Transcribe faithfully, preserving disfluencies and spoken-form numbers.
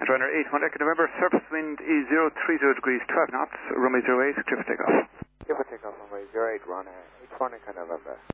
And runner eight one Echo November, surface wind is zero three zero degrees, twelve knots, runway zero eight, clear for takeoff. Clear for takeoff, runway zero eight, runner eight one Echo November.